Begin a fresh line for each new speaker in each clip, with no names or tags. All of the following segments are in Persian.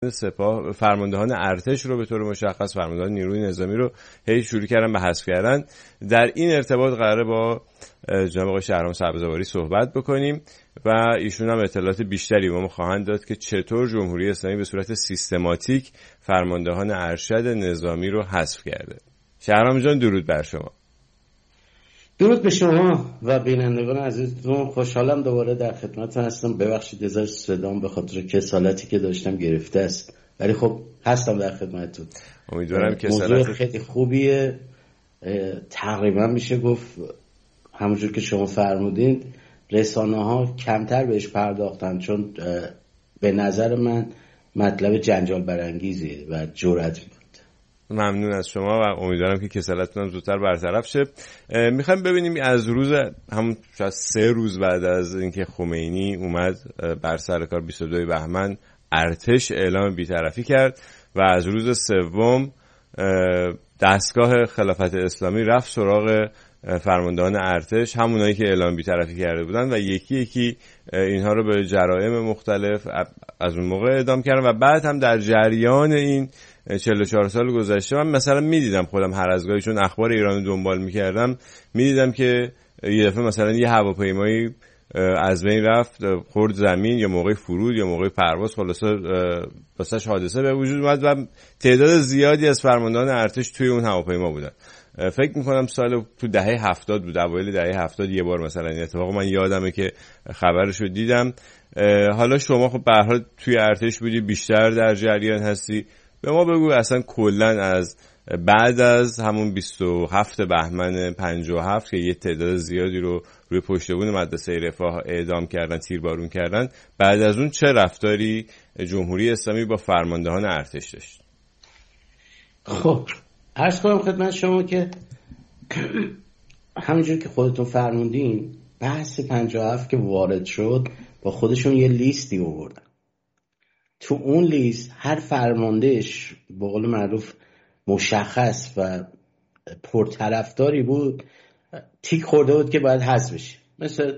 سپاه فرماندهان ارتش رو به طور مشخص فرماندهان نیروی نظامی رو هی شروع کردن به حذف کردن. در این ارتباط قراره با جناب آقای شهرام سبزواری صحبت بکنیم و ایشون هم اطلاعات بیشتری به ما خواهند داد که چطور جمهوری اسلامی به صورت سیستماتیک فرماندهان ارشد نظامی رو حذف کرده. شهرام جان درود بر شما.
درود به شما و بینندگان عزیزتون. خوشحالم دوباره در خدمتتون هستم. ببخشید ازش صدام به خاطر کسالتی که داشتم گرفته است، ولی خب هستم در خدمتتون.
امیدوارم که
موضوع خیلی خوبیه. تقریبا میشه گفت همونجور که شما فرمودین رسانه ها کمتر بهش پرداختن، چون به نظر من مطلب جنجال برانگیزیه و جرأت میکنه.
ممنون از شما و امیدوارم که کسالتتون زودتر برطرف شه. میخوایم ببینیم از روز همون شاید 3 روز بعد از اینکه خمینی اومد بر سر کار 22 بهمن ارتش اعلام بی‌طرفی کرد و از روز سوم دستگاه خلافت اسلامی رفت سراغ فرماندهان ارتش، همونایی که اعلام بی‌طرفی کرده بودن و یکی یکی اینها رو به جرائم مختلف از اون موقع اعدام کردن و بعد هم در جریان این 44 سال گذشته من مثلا میدیدم خودم هر از گاهی، چون اخبار ایران رو دنبال میکردم، میدیدم که یه دفعه مثلا یه هواپیمایی از بین رفت خورد زمین یا موقع فرود یا موقع پرواز، خلاصه واسش حادثه به وجود اومد و تعداد زیادی از فرماندهان ارتش توی اون هواپیما بودن. فکر میکنم سال تو دهه 70 بود، اوایل دهه 70 یه بار مثلا این اتفاق من یادمه که خبرشو دیدم. حالا شما خب به هر حال توی ارتش بودی، بیشتر در جریان هستی، به ما بگو اصلا کلا از بعد از همون 27 بهمن 57 که یه تعداد زیادی رو روی پشت بون مدرسه رفاه اعدام کردن، تیربارون کردن، بعد از اون چه رفتاری جمهوری اسلامی با فرماندهان ارتش داشت؟
خب عرض کنم خدمت شما که همونجور که خودتون فرمودین بحث 57 که وارد شد با خودشون یه لیستی آوردن. تو اون لیست هر فرماندهش به قول معروف مشخص و پرطرفداری بود، تیک خورده بود که باید حذف بشه. مثل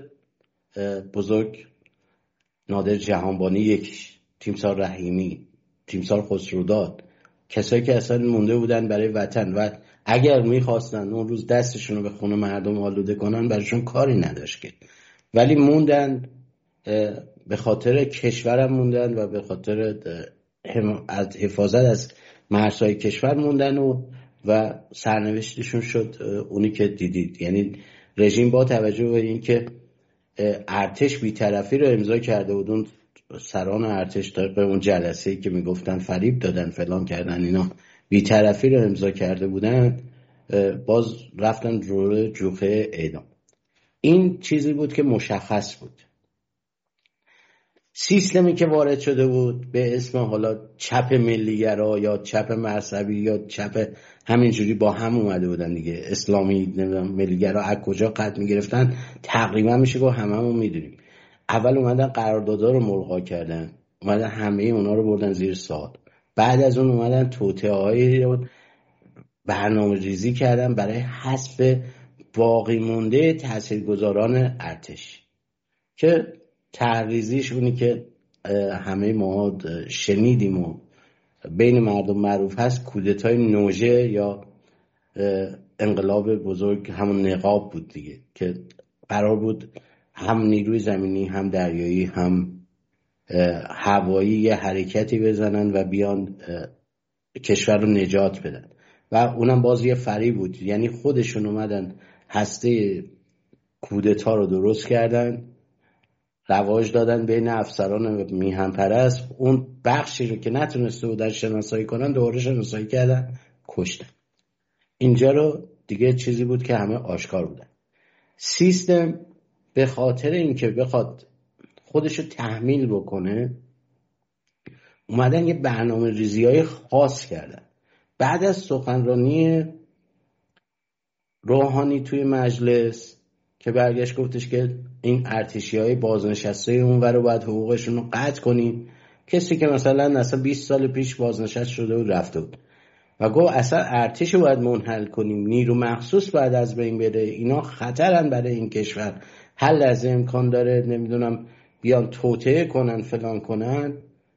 بزرگ نادر جهانبانی یکیش، تیمسار رحیمی، تیمسار خسروداد، کسایی که اصلا مونده بودن برای وطن و اگر میخواستن اون روز دستشون رو به خون مردم آلوده کنن براشون کاری نداشت که، ولی موندن، به خاطر کشورم موندن و به خاطر از حفاظت از مرزهای کشور موندن و سرنوشتشون شد اونی که دیدید. یعنی رژیم با توجه به این که ارتش بی‌طرفی رو امضا کرده بود، اون سران ارتش به اون جلسه‌ای که میگفتن فریب دادن فلان کردن، اینا بی‌طرفی رو امضا کرده بودن، باز رفتن رو جوخه اعدام. این چیزی بود که مشخص بود. سیستمی که وارد شده بود به اسم حالا چپ ملیگرا یا چپ مذهبی یا چپ همینجوری با هم اومده بودن دیگه، اسلامی نمیدونم ملیگرا از کجا قد میگرفتن تقریبا میشه که هممون میدونیم. اول اومدن قراردادها رو ملغا کردن، اومدن همه اونا رو بردن زیر سوال، بعد از اون اومدن توطئه‌هایی رو برنامه‌ریزی کردن برای حذف باقی مونده تاثیرگذاران ارتش که تعریضیش اونی که همه ما شنیدیم و بین مردم معروف هست، کودتای نوژه یا انقلاب بزرگ، همون نقاب بود دیگه، که قرار بود هم نیروی زمینی هم دریایی هم هوایی یه حرکتی بزنن و بیان کشور رو نجات بدن و اونم باز یه فریب بود. یعنی خودشون اومدن هسته کودتا رو درست کردن، رواج دادن بین افسران میهن پرست، اون بخشی رو که نتونسته بودن شناسایی کنن دوباره شناسایی کردن، کشتن. اینجا رو دیگه چیزی بود که همه آشکار بودن. سیستم به خاطر اینکه بخواد خودشو تحمیل بکنه اومدن یه برنامه ریزی‌های خاص کردن. بعد از سخنرانی روحانی توی مجلس که برگشت گفتش که این ارتشی‌های بازنشسته اونور رو باید حقوقشون رو قطع کنیم، کسی که مثلا 20 سال پیش بازنشسته شده و رفته بود، و گفت اصلا ارتش رو باید منحل کنیم، نیرو مخصوص باید از بین بره، اینا خطرن برای این کشور، هر لحظه امکان داره نمیدونم بیان توطئه کنن فلان کنن.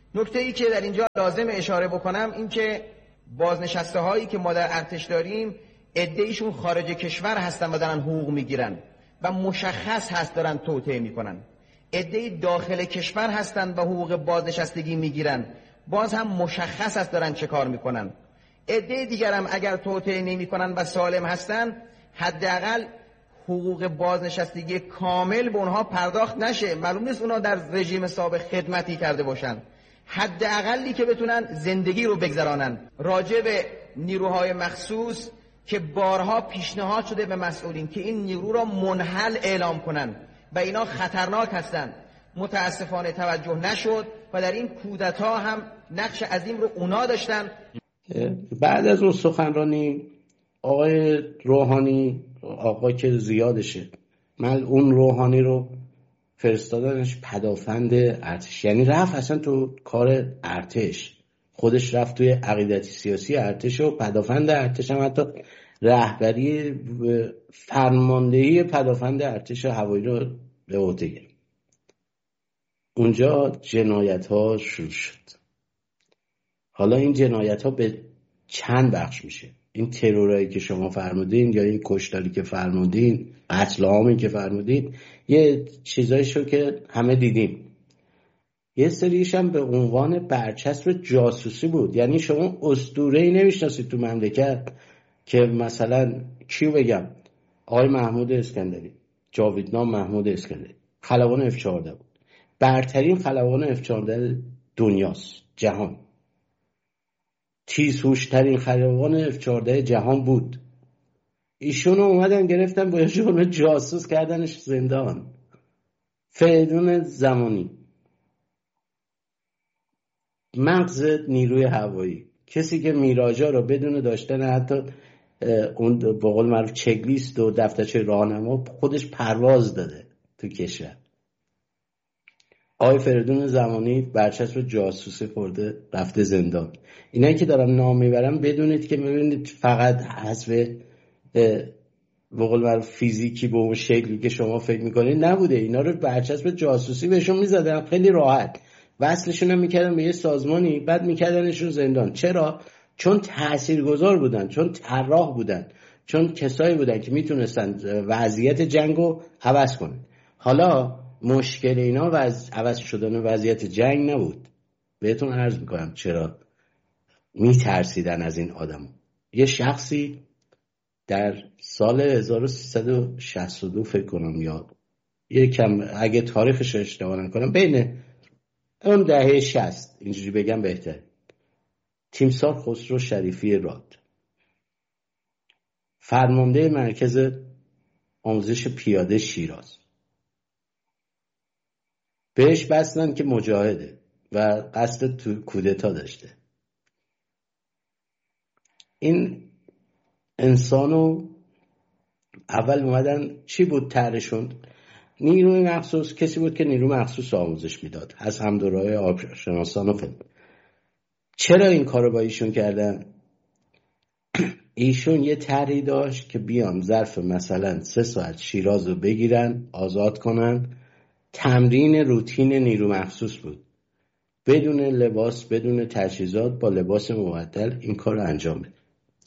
نکته ای که در اینجا لازم اشاره بکنم این که بازنشسته هایی که ما در ارتش داریم عده‌ایشون خارج کشور هستن و دارن حقوق میگیرن و مشخص هست دارن توطئه میکنن. عده‌ای داخل کشور هستن و حقوق بازنشستگی میگیرن، باز هم مشخص هست دارن چه کار میکنن. عده دیگر هم اگر توطئه نمیکنن و سالم هستن، حداقل حقوق بازنشستگی کامل به اونها پرداخت نشه. معلوم نیست اونها در رژیم سابق خدمتی کرده باشن، حداقلی که بتونن زندگی رو بگذرانن. راجع به نیروهای مخصوص که بارها پیشنهاد شده به مسئولین که این نیرو را منحل اعلام کنن و اینا خطرناک هستن، متاسفانه توجه نشد و در این کودتا هم نقش عظیم رو اونا داشتن.
بعد از اون سخنرانی آقای روحانی، آقا که زیادشه، اون روحانی رو فرستادنش پدافند ارتش، یعنی رفت اصلا تو کار ارتش، خودش رفت توی عقیدتی سیاسی ارتش و پدافند ارتش هم حتی رهبری فرماندهی پدافند ارتش هوایی رو به عهده گرفت. اونجا جنایت ها شروع شد. حالا این جنایت ها به چند بخش میشه. این ترورایی که شما فرمودین یا این کشتاری که فرمودین، قتل عامی که فرمودین، یه چیزایی شو که همه دیدیم. یه سریش هم به عنوان برچسب جاسوسی بود. یعنی شما اسطوره‌ای نمیشناسید تو مملکت که مثلا کیو بگم، آقای محمود اسکندری، جاویدنام محمود اسکندری، خلبان F-14 بود، برترین خلبان F-14 دنیاست، جهان، تیزهوش‌ترین خلبان F-14 جهان بود. ایشونو اومدن گرفتن با جرم جاسوس کردنش زندان. فریدون زمانی، مغز نیروی هوایی، کسی که میراجا رو بدون داشتن حتی اون به قول معروف چک لیست و دفترچه راهنما خودش پرواز داده تو کشور. آقای فریدون زمانی برچسب جاسوسی خورده، رفته زندان. اینایی که دارم نام میبرم بدونید که میبینید فقط حسب به قول معروف فیزیکی به اون شکلی که شما فکر میکنید نبوده. اینا رو برچسب جاسوسی بهشون میزدن خیلی راحت، وصلشون هم میکردن به یه سازمانی، بعد میکردنشون زندان. چرا؟ چون تاثیرگذار بودن، چون طراح بودن، چون کسایی بودن که میتونستن وضعیت جنگو عوض کنن. حالا مشکل اینا عوض شدن وضعیت جنگ نبود. بهتون عرض میکنم چرا میترسیدن از این آدم. یه شخصی در سال 1362 فکر کنم، یا یکم اگه تاریخش اشتباه نکنم بین اون دهه 60 اینجوری بگم بهتره، تیمسار خسرو شریفی راد، فرمانده مرکز آموزش پیاده شیراز، بهش بستن که مجاهده و قصد کودتا داشته. این انسانو اول اومدن چی بود طرحشون؟ نیروی مخصوص، کسی بود که نیرو مخصوص آموزش میداد از همدورای آبشناسان و فلان. چرا این کارو با ایشون کردن؟ ایشون یه طرحی داشت که بیان ظرف مثلا 3 ساعت شیراز رو بگیرن، آزاد کنن. تمرین روتین نیرو مخصوص بود، بدون لباس، بدون تجهیزات، با لباس معدل این کار رو انجام بده.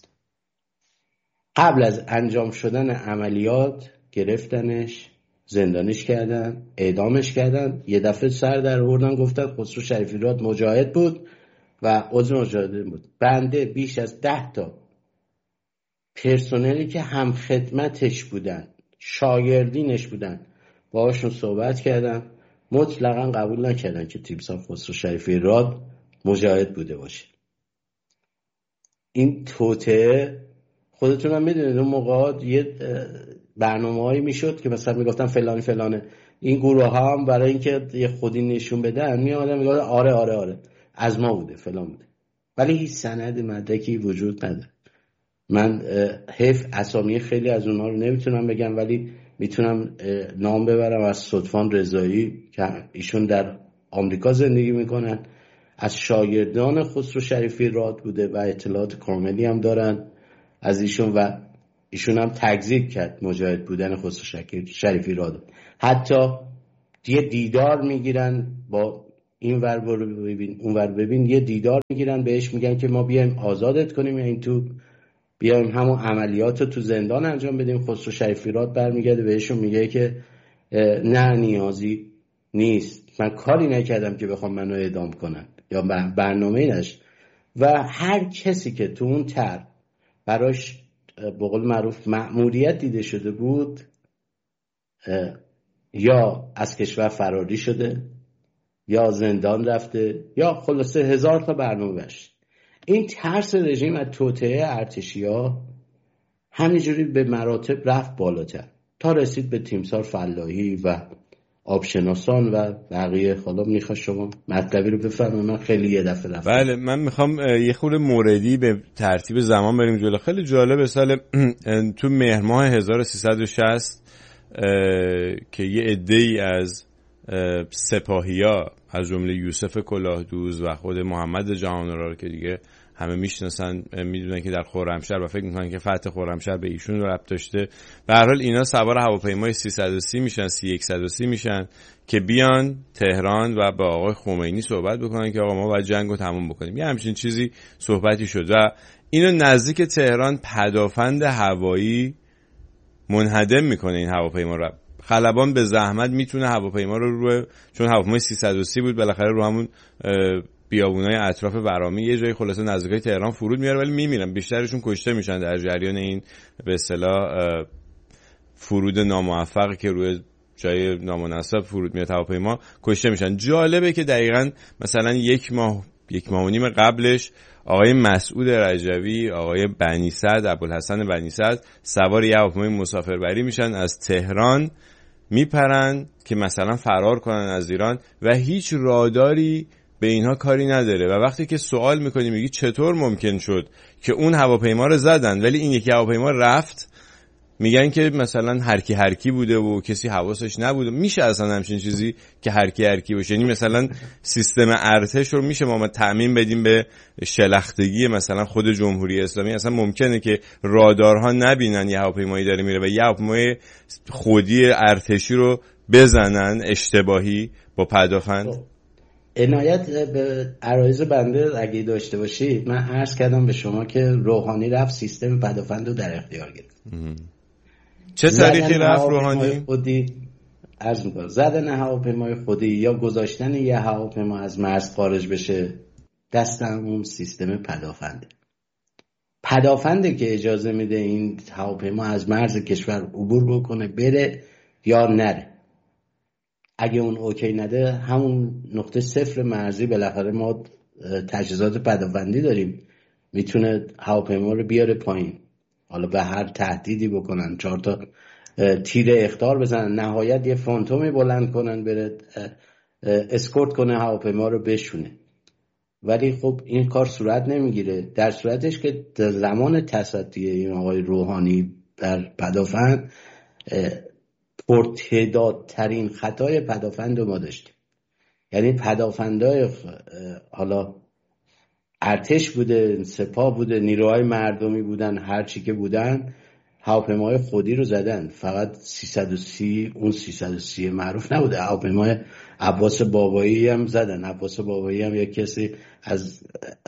قبل از انجام شدن عملیات گرفتنش، زندانیش کردن، اعدامش کردن. یه دفعه سر در آوردن گفتن خسرو شریفی راد مجاهد بود و عضو مجاهدین بود. بنده بیش از 10 تا پرسنلی که هم خدمتش بودن، شاگردینش بودن، باهاشون صحبت کردم، مطلقاً قبول نکردن که تیمسار خسرو شریفی راد مجاهد بوده باشه. این توطئه خودتون هم میدونید اون موقع یه برنامه‌هایی میشد که مثلا میگفتن فلانی فلانه، این گروه ها هم برای اینکه یه خودی نشون بدن میادن میگفتن آره از ما بوده فلان بوده، ولی هیچ سند مدرکی وجود نداره. من حیف اسامی خیلی از اونها رو نمیتونم بگم، ولی میتونم نام ببرم از صدفان رضایی که ایشون در آمریکا زندگی میکنن، از شاگردان خسرو شریفی راد بوده و اطلاعات کاملی هم دارن از ایشون و ایشون هم تکذیب کرد مجاهد بودن خسرو شریفی راد. حتی یه دیدار میگیرن با این ور برو ببین اون ور ببین، یه دیدار میگیرن بهش میگن که ما بیایم آزادت کنیم، یا این تو بیایم همون عملیات رو تو زندان انجام بدیم. خسرو شریفی‌راد برمیگرده بهشون میگه که نه نیازی نیست، من کاری نکردم که بخوام منو اعدام کنن یا برنامه‌ای نشد. و هر کسی که تو اون طرح براش به قول معروف مأموریت دیده شده بود یا از کشور فراری شده یا زندان رفته یا خلاصه 1000 تا برنامه بشت. این ترس رژیم از توطئه ارتشی‌ها همینجوری به مراتب رفت بالاتر تا رسید به تیمسار فلاحی و آبشناسان و بقیه. حالا میخواد شما مطلبی رو بفهمم، من خیلی یه دفعه رفتم.
بله، من میخوام یه خورده موردی به ترتیب زمان بریم جلو. خیلی جالب، سال تو مهر ماه 1360 که یه عده‌ای از سپاهیا از جمله یوسف کلاهدوز و خود محمد جهان‌آرا که دیگه همه میشناسن، میدونن که در خرمشهر و فکر میکنن که فتح خرمشهر به ایشون ربط داشته. به هر حال اینا سوار هواپیمای 330 میشن، 3130 میشن که بیان تهران و با آقای خمینی صحبت بکنن که آقا ما باید جنگو تموم بکنیم. یه همچین چیزی صحبتی شد و اینو نزدیک تهران پدافند هوایی منهدم میکنه. این هواپیما رو خلبان به زحمت میتونه هواپیما رو چون هواپیمای 330 بود بالاخره رو همون بیابونای اطراف ورامین یه جای خلاصه نزدیکای تهران فرود میاره، ولی میمیرن. بیشترشون کشته میشن در جریان این به اصطلاح فرود ناموفق که روی جای نامناسب فرود میاد هواپیما، کشته میشن. جالبه که دقیقاً مثلا یک ماه و نیم قبلش آقای مسعود رجوی، آقای بنی سعد، ابوالحسن بنی سعد سوار یه هواپیمای مسافربری میشن، از تهران میپرن که مثلا فرار کنن از ایران و هیچ راداری به اینها کاری نداره. و وقتی که سوال میکنی میگی چطور ممکن شد که اون هواپیما رو زدن ولی این یکی هواپیما رفت، میگن که مثلا هر کی بوده و کسی حواسش نبوده. میشه اصلا همچین چیزی که هر کی باشه؟ یعنی مثلا سیستم ارتش رو میشه ما تعمیم بدیم به شلختگی مثلا خود جمهوری اسلامی؟ اصلا ممکنه که رادارها نبینن یه هواپیمایی داره میره و یه هواپیمای خودی ارتشی رو بزنن اشتباهی با پدافند؟
عنایت به عرایض بنده اگه داشته باشید، من عرض کردم به شما که روحانی رفت سیستم پدافند رو در اختیار گرفت.
چه تاریخی رفت روحانی؟
خودی عرض میکنم زدن هواپیمای خودی یا گذاشتن یه هواپیما از مرز خارج بشه دست اون سیستم پدافنده که اجازه میده این هواپیما از مرز کشور عبور بکنه بره یا نره. اگه اون اوکی نده همون نقطه صفر مرزی بالاخره ما تجهیزات پدافندی داریم، میتونه هواپیما رو بیاره پایین، حالا به هر تهدیدی بکنن 4 تا تیر اخطار بزنن، نهایت یه فانتومی بلند کنن بره اسکورت کنه هواپیما رو بشونه. ولی خب این کار صورت نمیگیره، در صورتش که زمان تصدی این آقای روحانی در پدافند پرتعدادترین خطای پدافند رو ما داشتیم. یعنی پدافندای حالا ارتش بوده، سپاه بوده، نیروهای مردمی بودن، هر چی که بودن، هواپیمای خودی رو زدن. فقط 330 اون 330 معروف نبوده، هواپیمای عباس بابایی هم زدن. عباس بابایی هم یک کسی از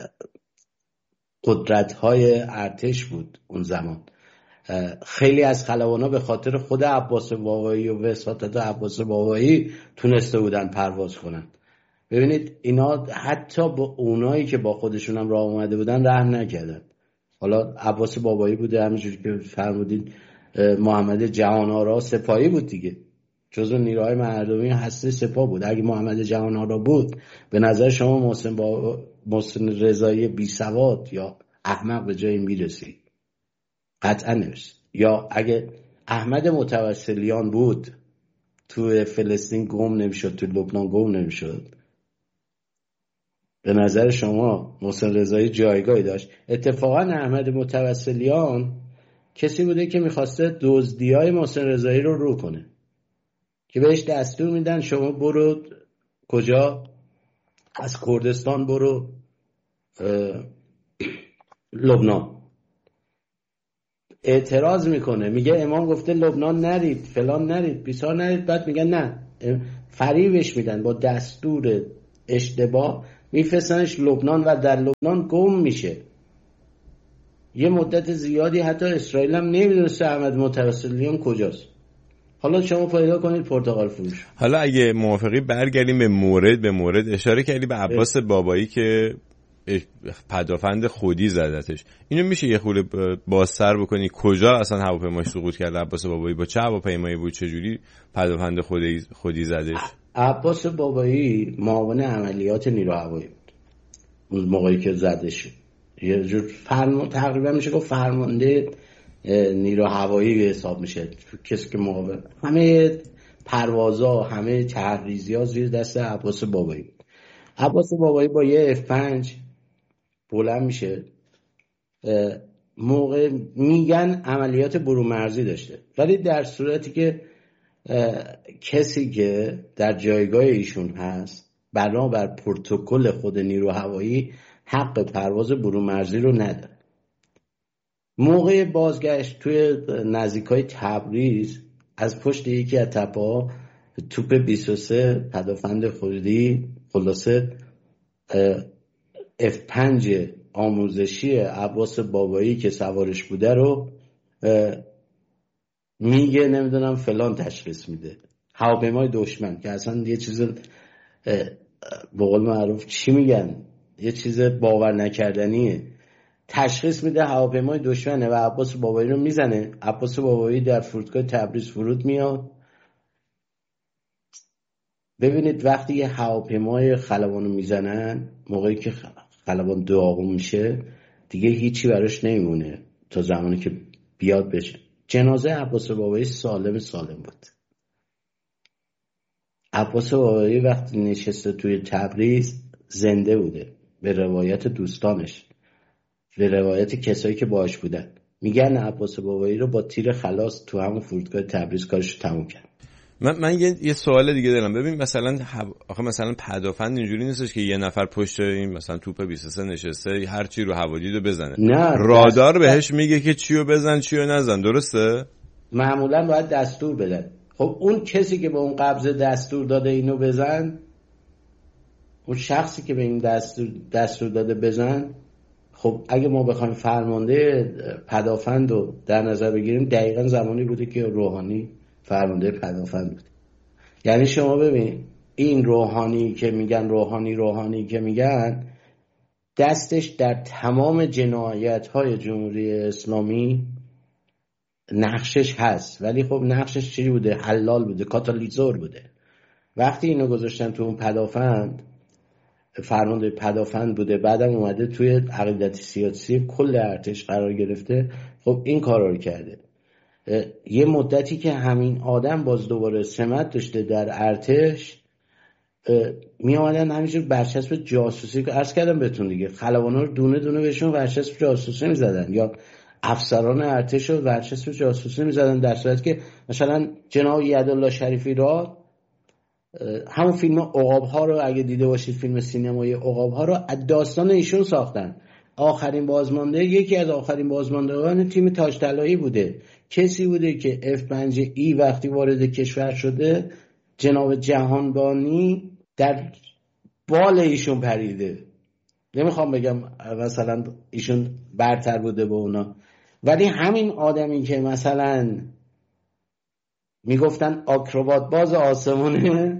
قدرت‌های ارتش بود اون زمان. خیلی از خلبانا به خاطر خود عباس بابایی و وساطت عباس بابایی تونسته بودن پرواز کنن. ببینید اینا حتی با اونایی که با خودشون هم راه اومده بودن رحم نکردن. حالا عباس بابایی بوده، همینجوری که فرمودین محمد جهان‌آرا سپاهی بود دیگه، جزو نیروهای مردمی هسته سپاه بود. اگه محمد جهان‌آرا بود به نظر شما محسن رضایی بی سواد یا احمق به جایی میرسید؟ قطعا نمیشه. یا اگه احمد متوسلیان بود تو فلسطین گم نمیشد، تو لبنان گم نمیشد. به نظر شما محسن رضایی جایگاهی داشت؟ اتفاقا احمد متوسلیان کسی بوده که میخواسته دزدیای محسن رضایی رو کنه، که بهش دستور میدن شما برو کجا، از کردستان برو لبنان. اعتراض میکنه، میگه امام گفته لبنان نرید، فلان نرید، بیسار نرید. بعد میگن نه، فریبش میدن با دستور اشتباه میفرستنش لبنان و در لبنان گم میشه. یه مدت زیادی حتی اسرائیل هم نمیدونسته احمد متوسلیان کجاست. حالا شما پیدا کنید پرتغال فروش.
حالا اگه موافقی برگردیم به مورد اشاره کردی به عباس بابایی که پدافند خودی زدتش. اینو میشه یه خورده بازتر بکنی کجا اصلا هواپیماش سقوط کرد عباس بابایی؟ با چه هواپیمایی بود؟ چه جوری پدافند خودی زدش؟
عباس بابایی معاون عملیات نیروی هوایی بود اون موقعی که زدش. یه جور تقریبا میشه گفت فرمانده نیروی هوایی به حساب میشه. کسی که معاون همه پروازا همه تحریزی‌ها زیر دست عباس بابایی. عباس بابایی با یه F5 بلند میشه. موقع میگن عملیات برون‌مرزی داشته، ولی در صورتی که کسی که در جایگاه ایشون هست بنابر پروتکل خود نیرو هوایی حق پرواز برون‌مرزی رو نداره. موقع بازگشت توی نزدیکای تبریز از پشت یکی از تپه‌ها توپ 23 پدافند خودی خلاصه F5 آموزشی عباس بابایی که سوارش بوده رو میگه نمیدونم فلان تشخیص میده. هواپیمای دشمن که اصلا یه چیز به قول معروف چی میگن یه چیز باور نکردنیه. تشخیص میده هواپیمای دشمنه و عباس بابایی رو میزنه. عباس بابایی در فرودگاه تبریز فرود میاد. ببینید وقتی یه هواپیمای خلبانو میزنن موقعی که خلبان داغون میشه دیگه هیچی براش نمیمونه تا زمانی که بیاد بشه. جنازه عباس بابایی سالم بود. عباس بابایی وقتی نشسته توی تبریز زنده بوده به روایت دوستانش، به روایت کسایی که باهاش بودن. میگن عباس بابایی رو با تیر خلاص تو همون فرودگاه تبریز کارش تموم کرد.
من یه سوال دیگه دارم. ببین مثلا آخه مثلا پدافند اینجوری نیستش که یه نفر پشت این مثلا توپ 23 نشسته هر چی رو هوا دیدو بزنه.
نه
رادار بهش میگه که چیو بزن چیو نزن، درسته؟
معمولا باید دستور بده. خب اون کسی که به اون قبضه دستور داده اینو بزن، اون شخصی که به این دستور داده بزن، خب اگه ما بخوایم فرمانده پدافند رو در نظر بگیریم دقیقا زمانی بوده که روحانی فرمانده پدافند بود. یعنی شما ببین این روحانی که میگن دستش در تمام جنایت‌های جمهوری اسلامی نقشش هست، ولی خب نقشش چی بوده؟ حلال بوده، کاتالیزور بوده. وقتی اینو گذاشتن تو اون پدافند، فرمانده پدافند بوده، بعدم اومده توی عقیدت سیاسی کل ارتش قرار گرفته، خب این کارا رو کرده. یه مدتی که همین آدم باز دوباره سمت داشته در ارتش، می آمدن همینجور برچسب جاسوسی که عرض کردم بهتون دیگه، خلبانا رو دونه دونه بهشون برچسب جاسوسی می زدن یا افسران ارتش رو برچسب جاسوسی می زدن، در صورتی که مثلا جناب یدالله شریفی را همون فیلم عقاب ها رو اگه دیده باشید، فیلم سینمایی عقاب ها رو داستان ایشون ساختن. آخرین بازمانده، یکی از آخرین بازماندگان تیم تاج طلایی بوده، کسی بوده که F5E وقتی وارد کشور شده جناب جهانبانی در بال ایشون پریده. نمیخوام بگم مثلا ایشون برتر بوده به اونا، ولی همین آدمی که مثلا میگفتن آکروبات باز آسمونه،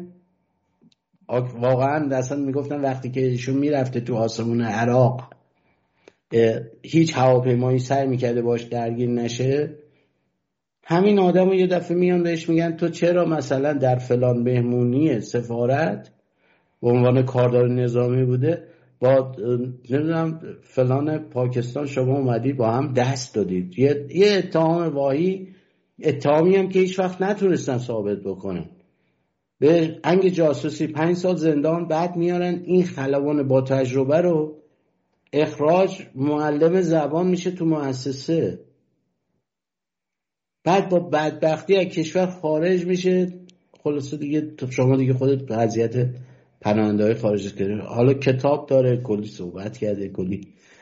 واقعا اصلا میگفتن وقتی که ایشون میرفته تو آسمون عراق هیچ هواپیمایی سعی میکرده باش درگیر نشه، همین آدم رو یه دفعه میان بهش میگن تو چرا مثلا در فلان مهمونی سفارت به عنوان کاردار نظامی بوده با نمیدونم فلان پاکستان شما اومدی با هم دست دادید. یه اتهام واهی، اتهامی هم که هیچ وقت نتونستن ثابت بکنن. به انگ جاسوسی 5 سال زندان، بعد میارن این خلبان با تجربه رو اخراج معلم زبان میشه تو مؤسسه، بعد با بدبختی از کشور خارج میشه. خلاصه دیگه شما دیگه خودت وضعیت پناهنده‌های خارج کردید. حالا کتاب داره، کلی صحبت کرده، کلی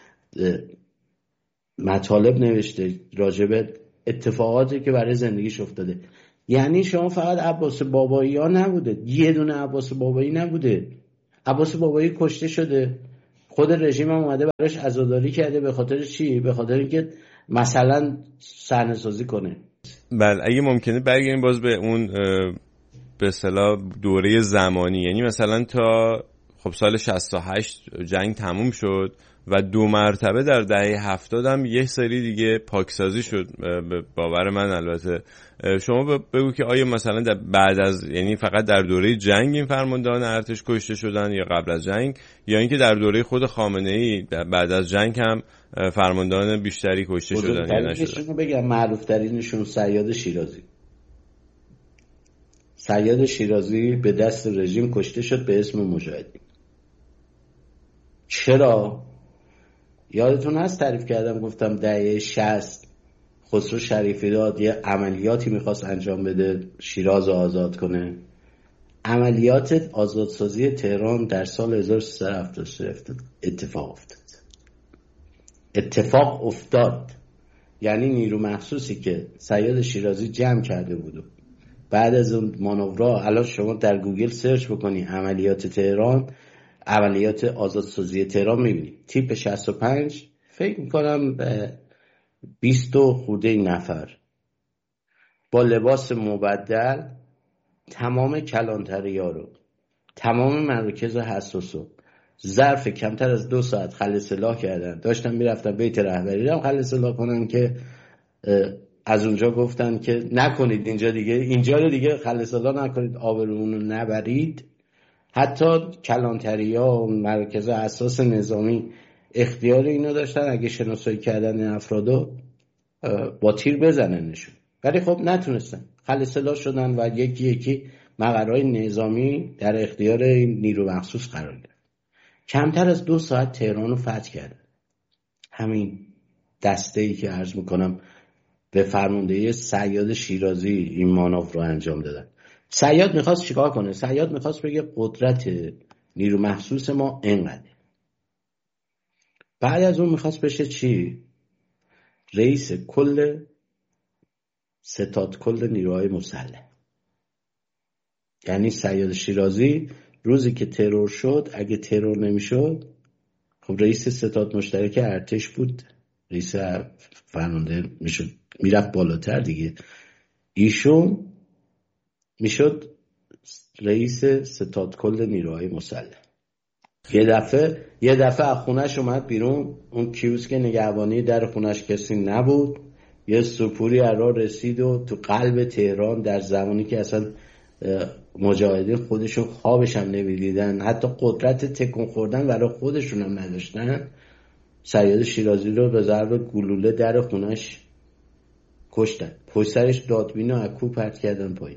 مطالب نوشته راجع به اتفاقاتی که برای زندگیش افتاده. یعنی شما فقط عباس بابایی ها نبوده، یه دونه عباس بابایی نبوده، عباس بابایی کشته شده، خود رژیم هم اومده براش عزاداری کرده. به خاطر چی؟ به خاطر اینکه مثلا صحنه‌سازی کنه.
بله اگه ممکنه برگردیم باز به اون به اصطلاح دوره زمانی، یعنی مثلا تا خب سال 68 جنگ تموم شد و 2 مرتبه در دهه 70 هم یه سری دیگه پاکسازی شد به باور من. البته شما بگو که آیا مثلا بعد از، یعنی فقط در دوره جنگ این فرماندهان ارتش کشته شدن یا قبل از جنگ، یا اینکه در دوره خود خامنه‌ای بعد از جنگ هم فرماندهان بیشتری کشته شدن یا نشدن؟
بگم معروف ترینشون صیاد شیرازی. صیاد شیرازی به دست رژیم کشته شد به اسم مجاهدین. چرا؟ یادتون هست تعریف کردم گفتم دهه 60 خسرو شریفی‌زاد یه عملیاتی میخواست انجام بده شیراز رو آزاد کنه. عملیات آزادسازی تهران در سال 1373 اتفاق افتاد. یعنی نیرو مخصوصی که صیاد شیرازی جمع کرده بود بعد از اون مانورها، الان شما در گوگل سرچ بکنی عملیات تهران، عملیات آزادسازی تهران میبینی تیپ 65 فکر میکنم 20 خورده نفر با لباس مبدل، تمام کلانتری‌ها رو، تمام مراکز حساس رو ظرف کمتر از 2 ساعت خلع سلاح کردن. داشتن میرفتن بیت رهبری رو خلع سلاح کنن که از اونجا گفتن که نکنید اینجا رو دیگه خلع سلاح نکنید، آبرومون رو نبرید. حتی کلانتری‌ها و مراکز حساس نظامی اختیار اینو داشتن اگه شناسایی کردن این افرادو با تیر بزننشون، ولی خب نتونستن، خلع سلاح شدن و یکی یکی مقرهای نظامی در اختیار نیرو مخصوص قرار گرفت. کمتر از 2 ساعت تهران رو فتح کردن. همین دسته‌ای که عرض میکنم به فرماندهی صیاد شیرازی این مانور رو انجام دادن. صیاد میخواست چیکار کنه؟ صیاد میخواست بگه قدرت نیرو مخصوص ما اینقدر. بعد از اون میخواست بشه چی؟ رئیس کل ستاد کل نیروهای مسلح. یعنی صیاد شیرازی روزی که ترور شد، اگه ترور نمیشد خب رئیس ستاد مشترک ارتش بود، رئیس فرمانده میشد، میرفت بالاتر دیگه، ایشون میشد رئیس ستاد کل نیروهای مسلح. یه دفعه از خونش اومد بیرون، اون کیوسک نگهبانی در خونش کسی نبود، یه سپوری ارا رسید و تو قلب تهران در زمانی که اصلا مجاهدین خودشون خوابش هم نمیدیدن، حتی قدرت تکون خوردن برای خودشون هم نداشتن، صیاد شیرازی رو به ضرب گلوله در خونش کشتن. پشت سرش دادبین و اکو پرت کردن پایین.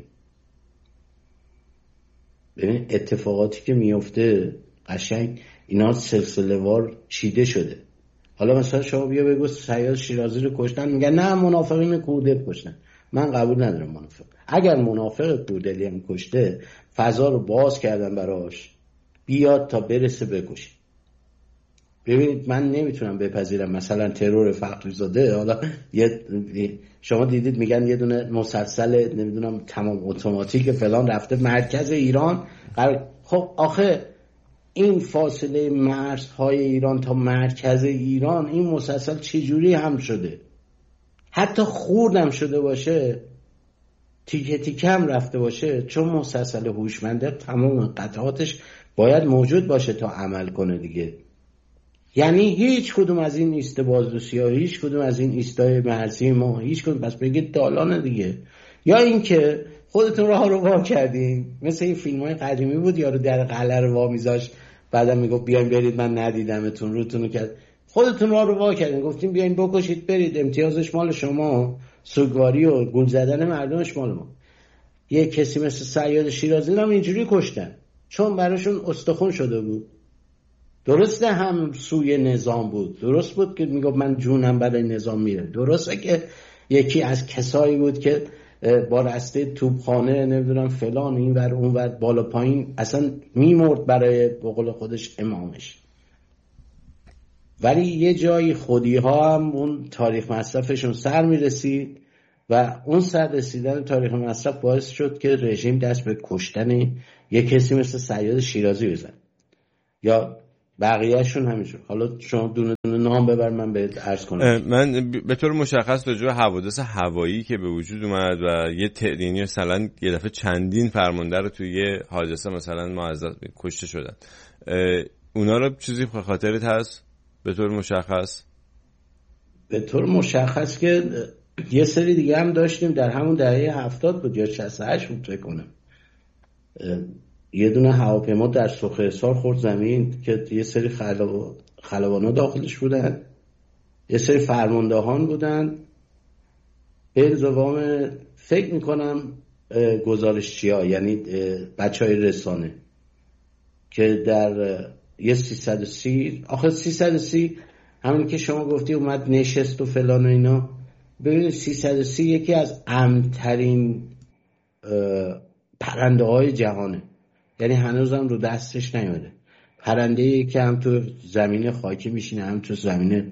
ببین اتفاقاتی که میفته قشنگ اینا سلسله وار چیده شده. حالا مثلا شما بیا بگو صیاد شیرازی رو کشتن، میگن نه منافقین کورد کشتن. من قبول ندارم منافق. اگر منافق کوردلی هم کشته، فضا رو باز کردن براش بیاد تا برسه بکشه. ببینید من نمیتونم بپذیرم مثلا ترور فخری‌زاده، حالا شما دیدید میگن یه دونه مسلسل نمیدونم تمام اتوماتیک فلان رفته مرکز ایران. خب آخه این فاصله مرزهای ایران تا مرکز ایران این مسلسل چجوری هم شده؟ حتی خوردم شده باشه، تیکه تیکه هم رفته باشه، چون مسلسل هوشمنده تمام قطعاتش باید موجود باشه تا عمل کنه دیگه. یعنی هیچ کدوم از این ایست بازرسی ها، هیچ کدوم از این ایستای مرزی ما، هیچ کدوم، بس بگید دالانه دیگه. یا اینکه خودتون راه رو وا کردین، مثل این فیلم های قدیمی بود یارو در قلعه رو وا میذاشت بعدم میگفت بیاین برید من ندیدمتون، روتون کرد. خودتون راه رو وا کردین، گفتین بیاین بکشید برید، امتیازش مال شما، سوگواری و گول زدن مردمش مال ما. یه کسی مثل صیاد شیرازی هم اینجوری کشتن چون براشون استخون شده بود. درسته هم سوی نظام بود، درست بود که میگفت من جونم برای نظام میره، درسته که یکی از کسایی بود که با رسته توپخانه نمیدونم فلان این ور اون ور بالا پایین اصلا میمرد برای بقول خودش امامش. ولی یه جایی خودی ها هم اون تاریخ مصرفشون سر میرسید و اون سر رسیدن تاریخ مصرف باعث شد که رژیم دست به کشتن یه کسی مثل صیاد شیرازی بزن. یا بقیهشون همینجور. حالا شما دونه دونه نام ببر من بهت عرض کنم.
من به طور مشخص راجع به حوادث هوایی که به وجود اومد و یه تعدینی مثلا یه دفعه چندین فرمانده رو توی یه حادثه مثلا معزز کشته شدن، اونا رو چیزی خاطرت هست به طور مشخص؟
به طور مشخص که یه سری دیگه هم داشتیم در همون دهه 70 بود یا 68 بود فکر کنم، یه دونه هواپیما در سوخ حصار خورد زمین که یه سری خلبانا داخلش بودن، یه سری فرماندهان بودن، به زبان فکر میکنم گزارشچی‌ها، یعنی بچهای رسانه که در یه 330 آخه 330 همون که شما گفتی اومد نشست و فلان و اینا. ببینید 330 یکی از امن‌ترین پرنده های جهانه، یعنی هنوزم رو دستش نیومده. پرنده‌ای که هم تو زمین خاکی میشینه هم تو زمین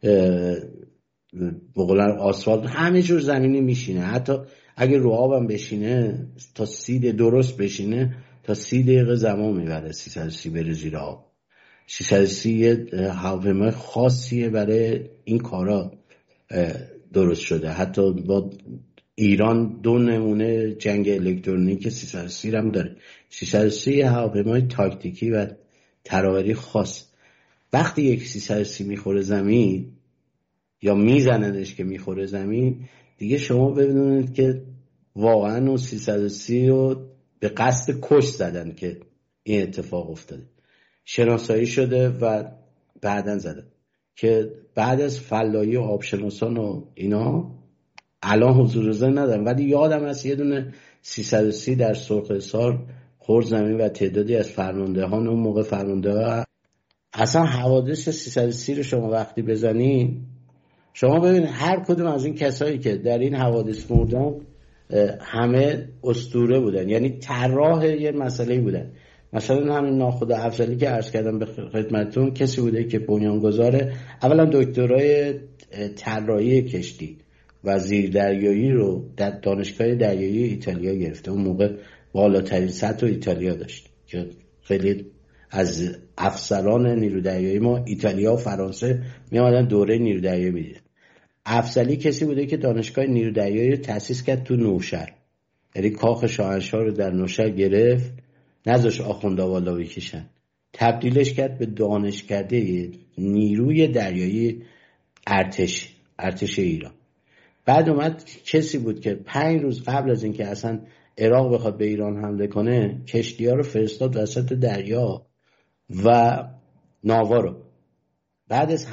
بقولن آسفالت، همه جور زمینی میشینه. حتی اگه رو آبم بشینه تا 30 درست بشینه تا 30 دقیقه زمان میبره 330 بره زیر آب. 330 هواپیمای خاصیه برای این کارا درست شده. حتی با ایران 2 نمونه جنگ الکترونیک 330 هم داره. 330 هواپیمای تاکتیکی و تراوری خاص. وقتی یک 330 میخوره زمین یا میزننش که میخوره زمین، دیگه شما ببینید که واقعا اون 330 رو به قصد کش زدن که این اتفاق افتاده. شناسایی شده و بعدن زدن که بعد از فلایی و آبشناسان و اینا الان حضور ذهن ندارم، ولی یادم هست یه دونه 330 در سرخ حصار خورد زمین و تعدادی از فرماندهان اون موقع فرمانده اصلا حوادث 330 رو شما وقتی بزنین شما ببینید هر کدوم از این کسایی که در این حوادث مردن همه اسطوره بودن، یعنی طراح یه مسئله بودن. مثلا همین ناخدا افضلی که عرض کردم به خدمتتون کسی بوده که بنیانگذار اولا دکترای طراحی کشتی و زیردریایی رو در دانشگاه دریایی ایتالیا گرفته. اون موقع بالاترین سطح ایتالیا داشت که خیلی از افسران نیرو دریایی ما ایتالیا و فرانسه می اومدن دوره نیرو دریایی میدیدن. افضلی کسی بوده که دانشگاه نیرو دریایی رو تأسیس کرد تو نوشهر، یعنی کاخ شاهنشاه رو در نوشهر گرفت، نذاش آخوندا والا بکشن، تبدیلش کرد به دانشکده نیروی دریایی ارتش ایران. بعد اومد کسی بود که 5 روز قبل از اینکه اصلا عراق بخواد به ایران حمله کنه کشتی‌ها رو فرستاد وسط دریا و ناوا رو. بعد از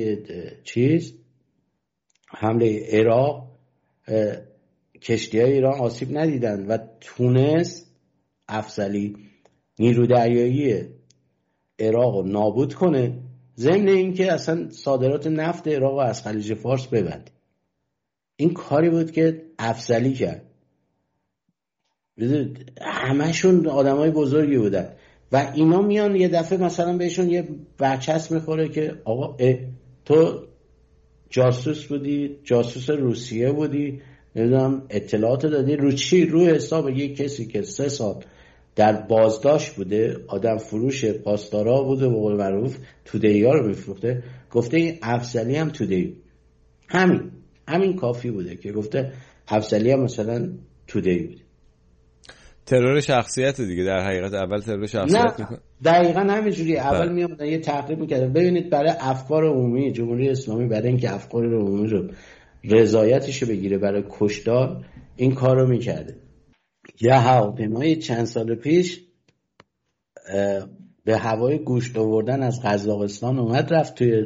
حمله عراق کشتی‌های ایران آسیب ندیدن و تونست افضلی نیرو دریایی عراق رو نابود کنه، ضمن اینکه اصلا صادرات نفت عراق از خلیج فارس ببنده. این کاری بود که افضلی کرد. همشون آدمای بزرگی بودن و اینا میان یه دفعه مثلا بهشون یه برچسب میخوره که آقا تو جاسوس بودی، جاسوس روسیه بودی، نمیدونم اطلاعات دادی رو چی؟ رو حساب یک کسی که 3 سال در بازداشت بوده، آدم فروش پاسدارا بوده، به قول معروف توده‌ای‌ها رو میفروخته. گفته این افضلی هم توده‌ای. همین کافی بوده که گفته افضلی هم مثلا توده‌ای بوده.
ترور شخصیت دیگه در حقیقت اول ترور شخصیت
میکنه. دقیقاً همینجوری اول میامدن یه تحقیق میکردن. ببینید برای افکار عمومی جمهوری اسلامی، برای اینکه افکار عمومی رو رضایتش رو بگیره برای کشتار، این کار رو میکرده. یه هواپیمای چند سال پیش به هوای گوشت آوردن از قزاقستان اومد رفت توی.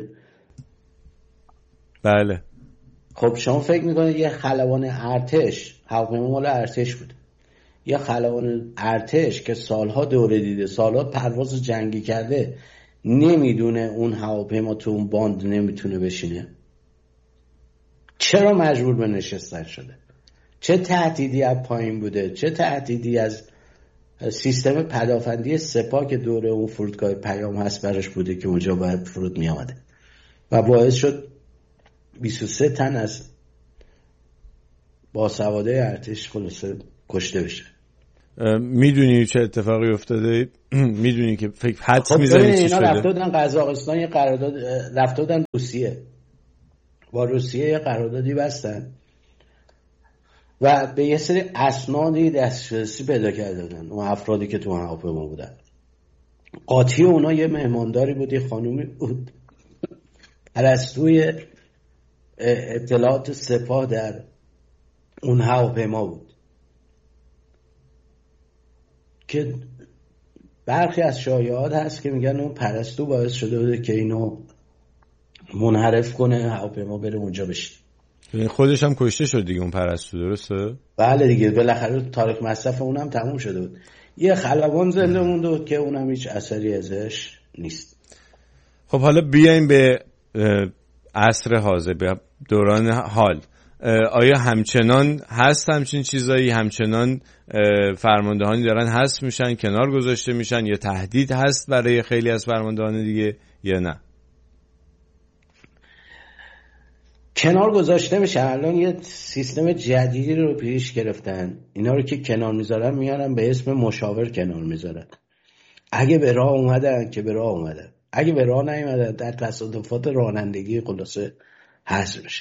بله.
خب شما فکر میکنید یه خلبان ارتش، هواپیما مال ارتش بود، یه خلبان ارتش که سالها دوره دیده، سالها پرواز جنگی کرده، نمیدونه اون هواپیما تو اون باند نمیتونه بشینه؟ چرا مجبور به نشستن شده؟ چه تهدیدی از پایین بوده؟ چه تهدیدی از سیستم پدافندی سپاه که دوره اون فرودگاه پیام هست برش بوده که اونجا باید فرود می آمده و باعث شد 23 تن از باسوادای ارتش خلاصه کشته بشه.
میدونی چه اتفاقی افتاده؟ میدونی که فکر حدس میزنی چی شده؟
رفته بودن قزاقستان یه قرارداد، رفته بودن روسیه، با روسیه یه قراردادی بستن و به یه سری اسنادی دسترسی پیدا کرده بودن اون افرادی که تو هواپیما بودن. قاطی اونا یه مهمانداری بود، یه خانومی بود پرستوی اطلاعات سپاه در اون هواپیما بود که برخی از شایعات هست که میگن اون پرستو باعث شده بوده که اینو منحرف کنه، هواپیما بره اونجا بشه.
خودش هم کشته شد دیگه اون پرستو، درسته؟
بله دیگه، بالاخره تارک مصرف اونم تموم شده بود. یه خلبان زنده مونده بود که اونم هیچ اثری ازش نیست.
خب حالا بیایم به عصر حاضر، به دوران حال. آیا همچنان هست همچین چیزایی؟ همچنان فرماندهانی دارن حذف میشن، کنار گذاشته میشن، یا تهدید هست برای خیلی از فرماندهان دیگه یا نه؟
کنار گذاشته میشه. الان یه سیستم جدیدی رو پیش گرفتن، اینا رو که کنار میذارن میارن به اسم مشاور کنار میذارن. اگه به راه اومدن که به راه اومدن، اگه به راه نیومدن در تصادفات رانندگی خلاصه حذف میشن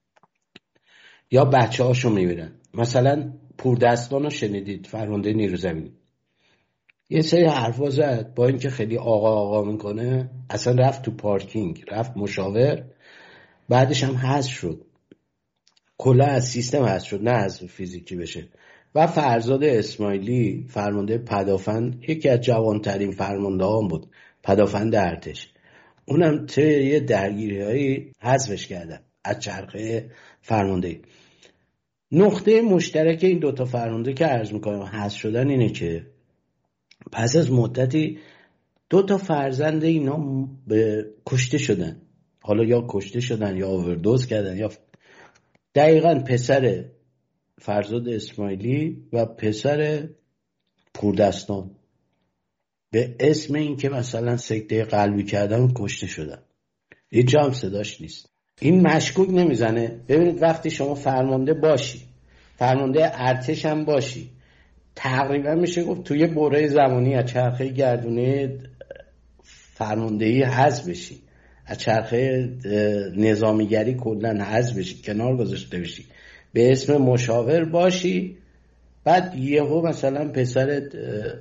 یا بچه هاشو میبینن. مثلا پوردستان رو شنیدید، فرمانده نیرو زمینی یه سری حرفا زد، با اینکه خیلی آقا میکنه اصلا رفت تو پارکینگ، رفت مشاور، بعدش هم حذف شد، کلا از سیستم حذف شد، نه از فیزیکی بشه. و فرزاد اسماعیلی فرمانده پدافند، یکی از جوانترین فرمانده هم بود، پدافند ارتش، اونم طی یه درگیری‌هایی حذفش کردن از چرخه فرماندهی. نقطه مشترک این دوتا فرمانده که عرض میکنم حذف شدن اینه که پس از مدتی دوتا فرزند اینا کشته شدن. حالا یا کشته شدن یا اووردوز کردن، یا دقیقاً پسر فرزاد اسماعیلی و پسر پوردستان به اسم این که مثلا سکته قلبی کردن کشته شدن. هیچ جا هم صداش نیست. این مشکوک نمیزنه؟ ببینید وقتی شما فرمانده باشی، فرمانده ارتش هم باشی، تقریبا میشه گفت توی بره زمانی از چرخه گردونه فرماندهی حذف بشی، از چرخه نظامیگری کلا حذف بشی، کنار گذاشته بشی، به اسم مشاور باشی، بعد یهو مثلا پسرت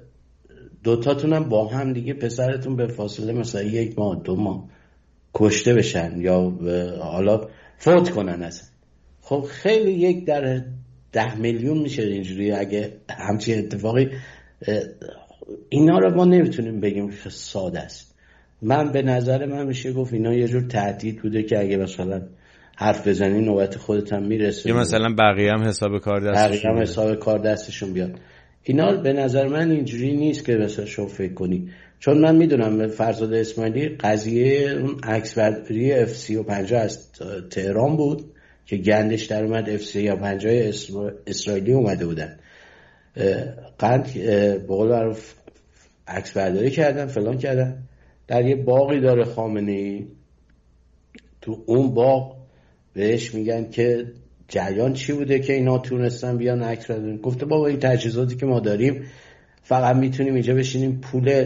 دوتاتونم با هم دیگه، پسرتون به فاصله مثلا 1 ماه 2 ماه کشته بشن یا حالا فوت کنن اصلا. خب خیلی 1 در 10 میلیون میشه اینجوری. اگه همچین اتفاقی، اینا رو ما نمیتونیم بگیم که ساده است. من به نظر من میشه گفت اینا یه جور تهدید بوده که اگه مثلا حرف بزنی نوبت خودت هم میرسه،
یا مثلا بقیه هم حساب کار دستشون بیاد. اینا به نظر من اینجوری نیست که مثلا شما فکر کنی، چون من میدونم فرزاد اسماعیلی قضیه اون عکس برداری F-35 از تهران بود که گندش در اومد، F-35 اسرائیلی اومده بودن، قند بقول معروف عکس برداری کردن، فلان کردن. در یه باقی داره خامنه‌ای، تو اون باغ بهش میگن که جریان چی بوده که اینا تونستن بیان عکس بردارن. گفته بابا این تجهیزاتی که ما داریم فقط میتونیم اینجا بشینیم پول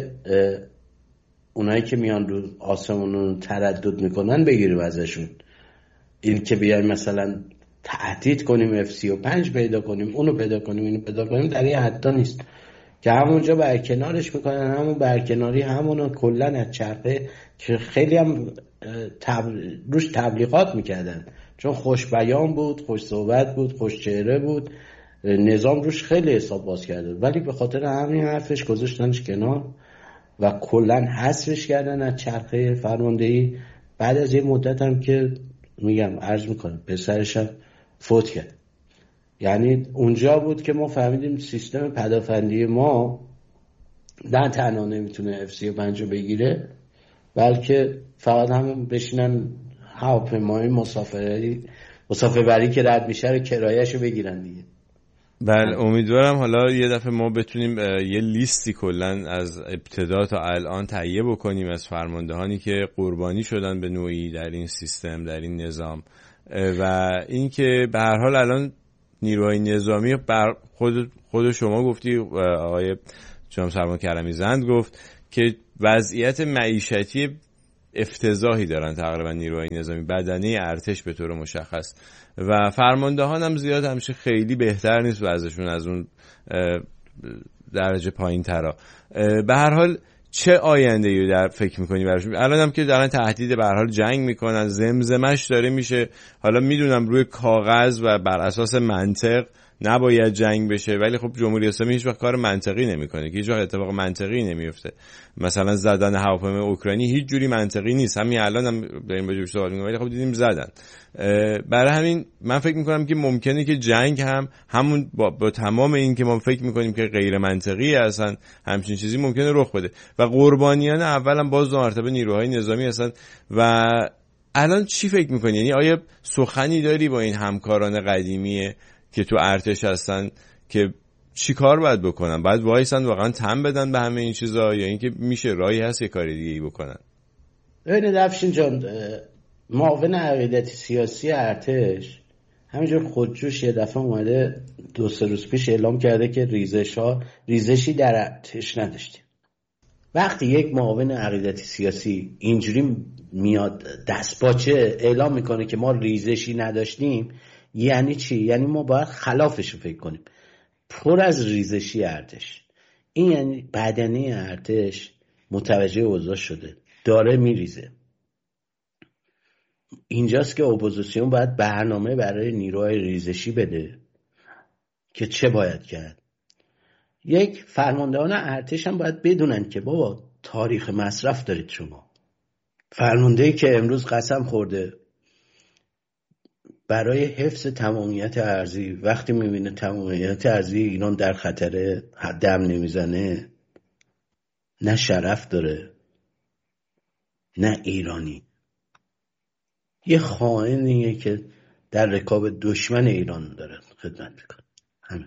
اونایی که میان رو آسمون تردد میکنن بگیریم ازشون. این که بیایم مثلا تهدید کنیم F-35 پیدا کنیم، اونو پیدا کنیم، اینو پیدا کنیم، در این حدا نیست که همونجا برکنارش میکنن. همون برکناری همونو کلن از چرخه که خیلی هم روش تبلیغات میکردن، چون خوش بیان بود، خوش صحبت بود، خوش چهره بود، نظام روش خیلی حساب باز کرده، ولی به خاطر همین حرفش گذاشتنش کنار و کلن حذفش کردن از چرخه فرماندهی. بعد از یه مدت هم که میگم عرض میکنم پسرش هم فوت کرد. یعنی اونجا بود که ما فهمیدیم سیستم پدافندی ما نه تنها نمیتونه F-35 بگیره، بلکه فقط همون بشینن هواپیمای مسافربری که رد میشه رو کرایه‌شو بگیرن دیگه. بله، امیدوارم حالا یه دفعه ما بتونیم یه لیستی کلن از ابتدا تا الان تهیه بکنیم از فرماندهانی که قربانی شدن به نوعی در این سیستم، در این نظام، و اینکه به هر حال الان نیروهای نظامی خود شما گفتی، آقای جناب سرمان کرمی زند گفت که وضعیت معیشتی افتضاحی دارن تقریبا نیروهای نظامی، بدنه ارتش به طور مشخص، و فرماندهان هم زیاد همیشه خیلی بهتر نیست وضعشون از اون درجه پایین ترا. به هر حال چه آینده‌ای در فکر می‌کنی براشون؟ الان هم که دارن تهدید به هر حال جنگ میکنن، زمزمش داره میشه، حالا میدونم روی کاغذ و بر اساس منطق نباید جنگ بشه، ولی خب جمهوری اسلامی هیچ وقت کار منطقی نمیکنه که هیچ وقت اتفاق منطقی نمیفته. مثلا زدن هواپیمای اوکراینی هیچ جوری منطقی نیست، همین الان هم داریم راجع بهش صحبت می‌کنیم ولی خب دیدیم زدن. برای همین من فکر می‌کنم که ممکنه که جنگ هم همون با تمام این که ما فکر می‌کنیم که غیر منطقی اصلا همچین چیزی ممکنه رخ بده و قربانیان اولا باز دو مرتبه نیروهای نظامی هستن. و الان چی فکر می‌کنی؟ یعنی آیا سخنی داری با این همکاران قدیمی که تو ارتش هستن که چی کار باید بکنن؟ باید وایسن واقعا تن بدن به همه این چیزا، یا اینکه میشه راهی هست یه کاری دیگه ای بکنن؟
ببینید افشین جان، معاون عقیدتی سیاسی ارتش همینجور خودجوش یه دفعه اومده 2-3 روز پیش اعلام کرده که ریزشی در ارتش نداشتیم. وقتی یک معاون عقیدتی سیاسی اینجوری میاد دستپاچه اعلام میکنه که ما ریزشی نداشتیم، یعنی چی؟ یعنی ما باید خلافش رو فکر کنیم. پر از ریزشی ارتش، این یعنی بدنه ارتش متوجه اوضاع شده، داره میریزه. اینجاست که اپوزیسیون باید برنامه برای نیروهای ریزشی بده که چه باید کرد. یک فرماندهان ارتش هم باید بدونن که بابا تاریخ مصرف دارید شما. فرماندهی که امروز قسم خورده برای حفظ تمامیت ارضی، وقتی میبینه تمامیت ارضی ایران در خطره دم نمیزنه، نه شرف داره نه ایرانی، یه خائنیه که در رکاب دشمن ایران داره خدمت میکنه. همین.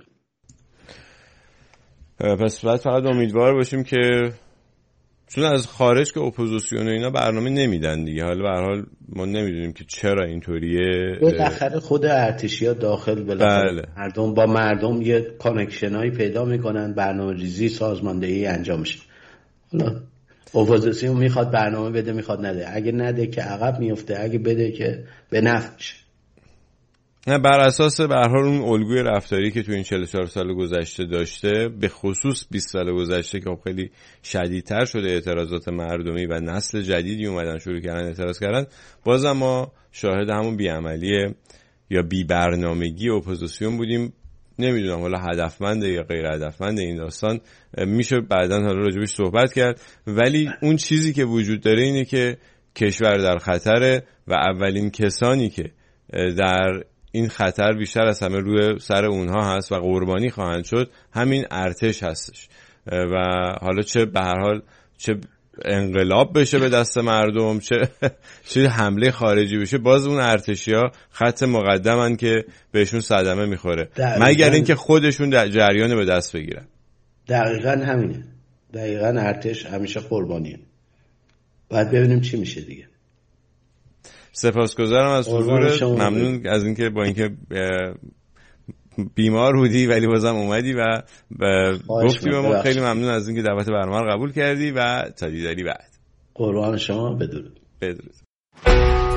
پس باید فقط امیدوار باشیم که چون از خارج که اپوزیسیون و اینا برنامه نمیدن دیگه، حالا به هر حال ما نمیدونیم که چرا اینطوریه.
بالاخره خود ارتشی‌ها داخل بالاخره مردم با مردم یه کانکشنایی پیدا میکنن، برنامه‌ریزی سازماندهی انجام میشه. حالا اپوزیسیون میخواد برنامه بده میخواد نده، اگه نده که عقب میفته، اگه بده که به نفع میشه.
نه، بر اساس به هر حال اون الگوی رفتاری که تو این 44 سال گذشته داشته، به خصوص 20 سال گذشته که خیلی شدیدتر شده اعتراضات مردمی و نسل جدیدی اومدن شروع کردن اعتراض کردن، بازم ما شاهد همون بی‌عملی یا بی‌برنامگی اپوزیسیون بودیم. نمیدونم حالا هدفمنده یا غیر هدفمنده این داستان، میشه بعداً حالا راجبش صحبت کرد، ولی اون چیزی که وجود داره اینه که کشور در خطره و اولین کسانی که در این خطر بیشتر از همه روی سر اونها هست و قربانی خواهند شد همین ارتش هستش. و حالا چه به هر حال چه انقلاب بشه به دست مردم، چه حمله خارجی بشه، باز اون ارتشی‌ها خط مقدمن که بهشون صدمه میخوره، مگر اینکه خودشون در جریان به دست بگیرن.
دقیقاً همینه. دقیقاً ارتش همیشه قربانیه. باید ببینیم چی میشه دیگه.
سپاسگزارم از حضورت، ممنون از اینکه با اینکه بیمار بودی ولی بازم اومدی و گفتی به ما. خیلی ممنون از اینکه دعوت برنامه رو قبول کردی و تا دیداری بعد.
قربان شما. بدرود.